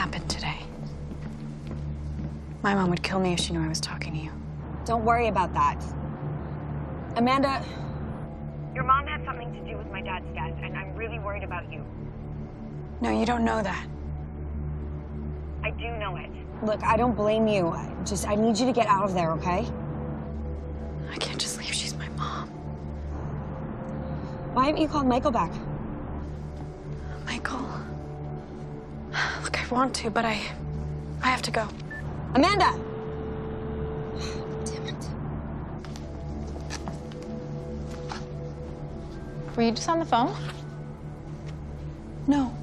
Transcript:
happened today. My mom would kill me if she knew I was talking to you. Don't worry about that. Amanda, your mom had something to do with my dad's death, and I'm really worried about you. No, you don't know that. I do know it. Look, I don't blame you. I need you to get out of there, okay? I can't just leave. She's my mom. Why haven't you called Michael back? Michael? Look, I want to, but I have to go. Amanda! Damn it. Were you just on the phone? No.